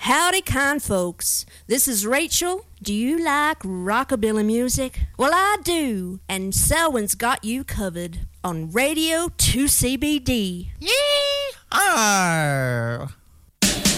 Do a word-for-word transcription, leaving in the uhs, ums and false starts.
Howdy, kind folks. This is Rachel. Do you like rockabilly music? Well, I do. And Selwyn's got you covered on Radio two C B D. Yee-haw!